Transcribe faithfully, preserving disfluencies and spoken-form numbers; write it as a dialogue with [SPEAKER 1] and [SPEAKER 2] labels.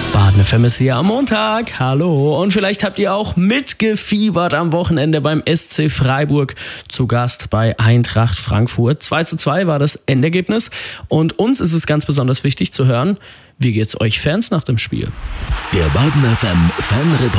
[SPEAKER 1] Baden F M ist hier am Montag. Hallo. Und vielleicht habt ihr auch mitgefiebert am Wochenende beim S C Freiburg zu Gast bei Eintracht Frankfurt. zwei zu zwei war das Endergebnis. Und uns ist es ganz besonders wichtig zu hören, wie geht's euch Fans nach dem Spiel?
[SPEAKER 2] Der Baden F M Fan